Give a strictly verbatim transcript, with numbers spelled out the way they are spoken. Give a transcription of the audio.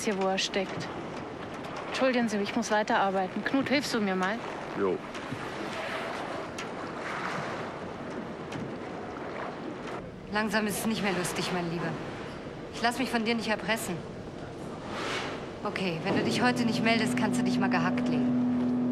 weiß hier, wo er steckt. Entschuldigen Sie, ich muss weiterarbeiten. Knut, hilfst du mir mal? Jo. Langsam ist es nicht mehr lustig, mein Lieber. Ich lass mich von dir nicht erpressen. Okay, wenn du dich heute nicht meldest, kannst du dich mal gehackt legen.